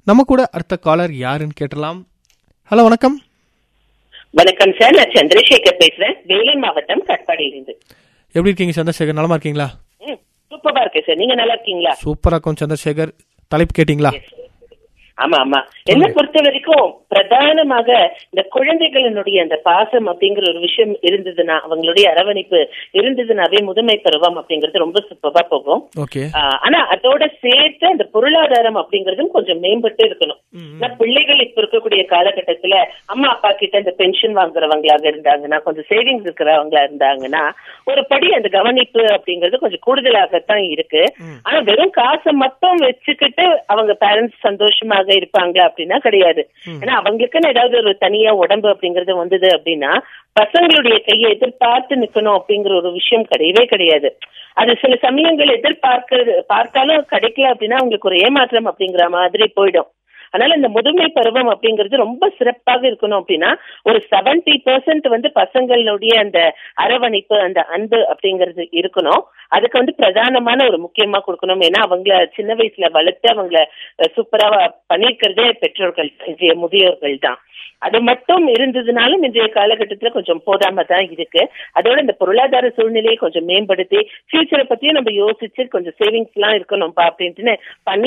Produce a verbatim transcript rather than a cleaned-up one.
நம்ம கூட அடுத்த காலர் யாருன்னு கேட்டலாம். ஹலோ, வணக்கம். வணக்கம் சார், நான் சந்திரசேகர் பேசுறேன், வேலூர் மாவட்டம் கட்பாடியிலிருந்து. எப்படி இருக்கீங்க சந்திரசேகர்? நலமா இருக்கீங்களா? சூப்பரா இருக்கு சார், நீங்க நல்லா இருக்கீங்களா? சூப்பரா இருக்கும் சந்திரசேகர். தலைப்பு கேட்டீங்களா? ஆமா ஆமா என்ன பொறுத்த வரைக்கும் பிரதானமாக இந்த குழந்தைகளினுடைய அந்த பாசம் அப்படிங்கிற ஒரு விஷயம் இருந்ததுன்னா, அவங்களுடைய அரவணைப்பு இருந்ததுனாவே முதுமை பருவம் அப்படிங்கிறது ரொம்ப சூப்பரா போகும். ஆனா அதோட சேர்த்து அந்த பொருளாதாரம் அப்படிங்கறதும் கொஞ்சம் மேம்பட்டு இருக்கணும். பிள்ளைகள் இப்ப இருக்கக்கூடிய காலகட்டத்துல அம்மா அப்பா கிட்ட இந்த பென்ஷன் வாங்குறவங்களாக இருந்தாங்கன்னா, கொஞ்சம் சேவிங்ஸ் இருக்கிறவங்களா இருந்தாங்கன்னா, ஒரு படி அந்த கவனிப்பு அப்படிங்கறது கொஞ்சம் கூடுதலாகத்தான் இருக்கு. ஆனா வெறும் காசை மட்டும் வச்சுக்கிட்டு அவங்க பேரண்ட்ஸ் சந்தோஷமாக இருப்பாங்க அப்படின்னா கிடையாது. ஏன்னா அவங்களுக்குன்னு ஏதாவது ஒரு தனியா உடம்பு அப்படிங்கறது வந்தது அப்படின்னா பசங்களுடைய கையை எதிர்பார்த்து நிக்கணும் அப்படிங்கிற ஒரு விஷயம் கிடையவே கிடையாது. அது சில சமயங்கள் எதிர்பார்க்க பார்த்தாலும் கிடைக்கல அப்படின்னா அவங்களுக்கு ஒரு ஏமாற்றம் அப்படிங்கிற மாதிரி போயிடும். அதனால இந்த முதுமை பருவம் அப்படிங்கிறது ரொம்ப சிறப்பாக இருக்கணும் அப்படின்னா ஒரு செவன்டி பெர்சென்ட் வந்து பசங்களுடைய அந்த அரவணைப்பு, அந்த அன்பு அப்படிங்கிறது இருக்கணும். அதுக்கு வந்து பிரதானமான ஒரு முக்கியமா கொடுக்கணும். ஏன்னா அவங்கள சின்ன வயசுல வளர்த்து அவங்கள சூப்பரா பண்ணிருக்கிறதே பெற்றோர்கள், இன்றைய முதியோர்கள் தான். அது மட்டும் இருந்ததுனாலும் இன்றைய காலகட்டத்துல கொஞ்சம் போதாம தான் இருக்கு. அதோட இந்த பொருளாதார சூழ்நிலையை கொஞ்சம் மேம்படுத்தி ஃபியூச்சரை பத்தியும் நம்ம யோசிச்சு கொஞ்சம் சேவிங்ஸ் எல்லாம் இருக்கணும்பா அப்படின்ட்டு பண்ணி